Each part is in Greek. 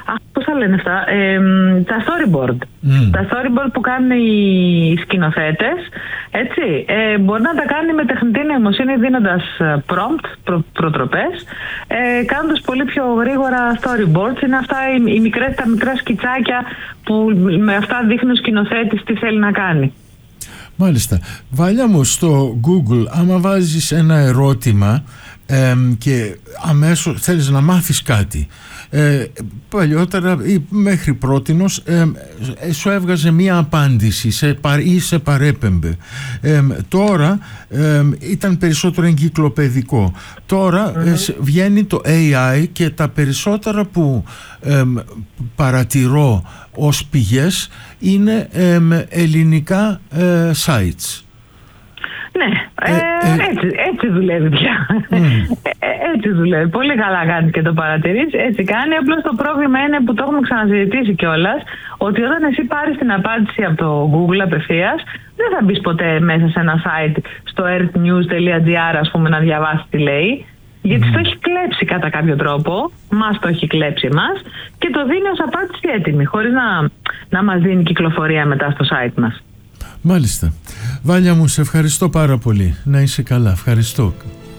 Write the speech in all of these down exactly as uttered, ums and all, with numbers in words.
Α, πώς θα λένε αυτά, ε, τα storyboard. Mm. Τα storyboard που κάνουν οι σκηνοθέτες, έτσι, ε, μπορεί να τα κάνει με τεχνητή νοημοσύνη δίνοντας prompt, προ, προτροπές, ε, κάνοντας πολύ πιο γρήγορα storyboards. Είναι αυτά οι, οι μικρές, τα μικρά σκιτσάκια που με αυτά δείχνει ο σκηνοθέτης τι θέλει να κάνει. Μάλιστα. Βάλια μου, στο Google, άμα βάζεις ένα ερώτημα ε, και αμέσως θέλεις να μάθεις κάτι, ε, παλιότερα ή μέχρι πρότινος ε, ε, σου έβγαζε μία απάντηση σε, ή σε παρέπεμπε. Ε, τώρα ε, ήταν περισσότερο εγκυκλοπαιδικό. Τώρα mm-hmm. ε, βγαίνει το έι άι και τα περισσότερα που ε, παρατηρώ ως πηγές είναι ε, ελληνικά ε, sites. Ναι, ε, ε, ε, έτσι, έτσι δουλεύει πια. Mm. Ε, έτσι δουλεύει. Πολύ καλά κάνει και το παρατηρείς. Έτσι κάνει. Απλώς το πρόβλημα είναι που το έχουμε ξανασυζητήσει κιόλας, ότι όταν εσύ πάρεις την απάντηση από το Google απευθείας, δεν θα μπεις ποτέ μέσα σε ένα site στο earthnews.gr, ας πούμε, να διαβάσεις τι λέει. Γιατί mm. το έχει κλέψει κατά κάποιο τρόπο, μας το έχει κλέψει εμάς και το δίνει ως απάντηση έτοιμη, χωρίς να, να μας δίνει κυκλοφορία μετά στο site μας. Μάλιστα. Βάλια μου, σε ευχαριστώ πάρα πολύ. Να είσαι καλά. Ευχαριστώ.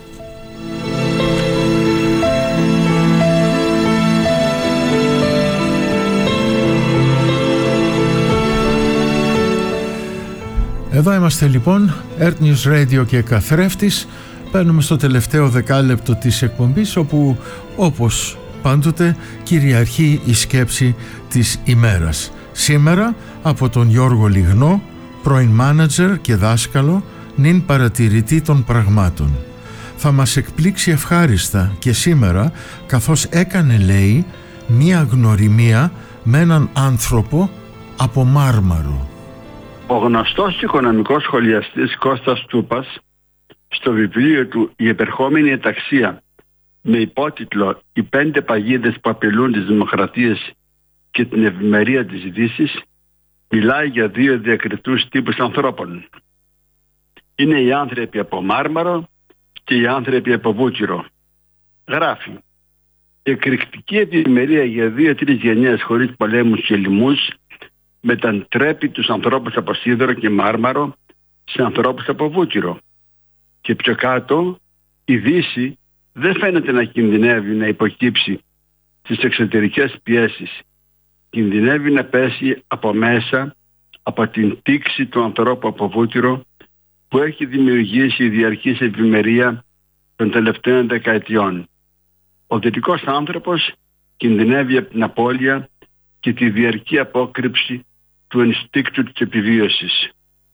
Εδώ είμαστε λοιπόν, Earth News Radio και καθρέφτης. Παίρνουμε στο τελευταίο δεκάλεπτο της εκπομπής, όπου όπως πάντοτε κυριαρχεί η σκέψη της ημέρας. Σήμερα από τον Γιώργο Λιγνό, πρώην μάνατζερ και δάσκαλο, νυν παρατηρητή των πραγμάτων. Θα μας εκπλήξει ευχάριστα και σήμερα, καθώς έκανε, λέει, μία γνωριμία με έναν άνθρωπο από Μάρμαρο. Ο γνωστός οικονομικός σχολιαστής Κώστας Τούπας, στο βιβλίο του «Η επερχόμενη εταξία», με υπότιτλο «Οι πέντε παγίδες που απειλούν τις δημοκρατίες και την ευημερία της Δύσης», μιλάει για δύο διακριτούς τύπους ανθρώπων. Είναι οι άνθρωποι από Μάρμαρο και οι άνθρωποι από Βούτυρο. Γράφει: «Η εκρηκτική ευημερία για δύο-τρεις γενιές χωρίς πολέμους και λοιμούς μετατρέπει τους ανθρώπους από Σίδερο και Μάρμαρο σε ανθρώπους από Βούτυρο. Και πιο κάτω, η Δύση δεν φαίνεται να κινδυνεύει να υποκύψει στις εξωτερικές πιέσεις. Κινδυνεύει να πέσει από μέσα από την τήξη του ανθρώπου από Βούτυρο που έχει δημιουργήσει η διαρκής ευημερία των τελευταίων δεκαετιών. Ο δυτικός άνθρωπος κινδυνεύει από την απώλεια και τη διαρκή απόκρυψη του ενστίκτου της επιβίωσης».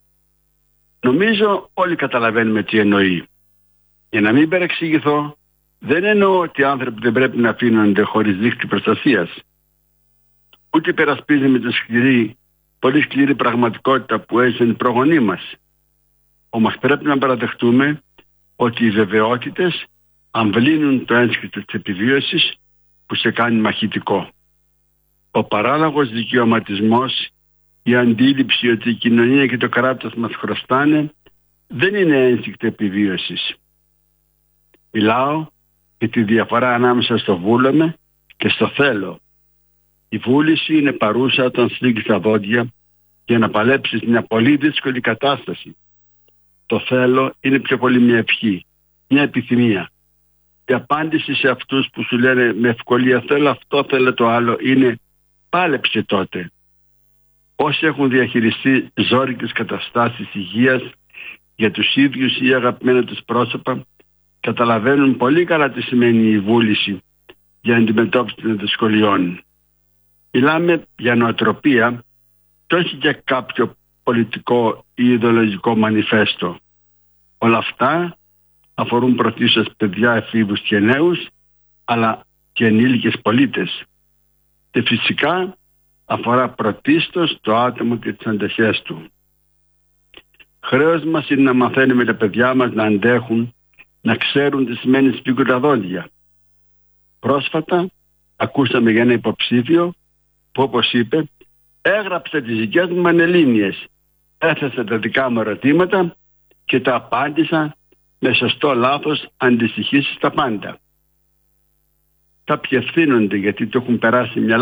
Νομίζω όλοι καταλαβαίνουμε τι εννοεί. Για να μην παρεξηγηθώ, δεν εννοώ ότι οι άνθρωποι δεν πρέπει να αφήνονται χωρίς δίκτυο προστασίας. Ούτε υπερασπίζουμε τη σκληρή, πολύ σκληρή πραγματικότητα που έζησαν οι προγονείς μας. Όμως πρέπει να παραδεχτούμε ότι οι βεβαιότητες αμβλύνουν το ένστικτο της επιβίωσης που σε κάνει μαχητικό. Ο παράλογος δικαιωματισμός, η αντίληψη ότι η κοινωνία και το κράτος μας χρωστάνε, δεν είναι ένστικτο επιβίωσης. Μιλάω για τη διαφορά ανάμεσα στο βούλομαι και στο θέλω. Η βούληση είναι παρούσα όταν σφίγγεις τα δόντια για να παλέψεις μια πολύ δύσκολη κατάσταση. Το θέλω είναι πιο πολύ μια ευχή, μια επιθυμία. Η απάντηση σε αυτούς που σου λένε με ευκολία θέλω αυτό, θέλω το άλλο, είναι πάλεψε τότε. Όσοι έχουν διαχειριστεί ζώρικες καταστάσεις υγείας για τους ίδιους ή αγαπημένα τους πρόσωπα, καταλαβαίνουν πολύ καλά τι σημαίνει η βούληση για αντιμετώπιση των δυσκολιών. Μιλάμε για νοοτροπία και όχι για κάποιο πολιτικό ή ιδεολογικό μανιφέστο. Όλα αυτά αφορούν πρωτίστως παιδιά, εφήβους και νέους, αλλά και ενήλικες πολίτες. Και φυσικά αφορά πρωτίστως το άτομο και τις αντοχές του. Χρέος μας είναι να μαθαίνουμε τα παιδιά μας να αντέχουν, να ξέρουν τι σημαίνει σφίγγουν τα δόντια. Πρόσφατα ακούσαμε για ένα υποψήφιο που, όπως είπε, έγραψε τις δικές μου πανελλήνιες, έθεσε τα δικά μου ερωτήματα και τα απάντησα με σωστό λάθος αντιστοιχήσεις στα πάντα. Κάποιοι ευθύνονται γιατί το έχουν περάσει μια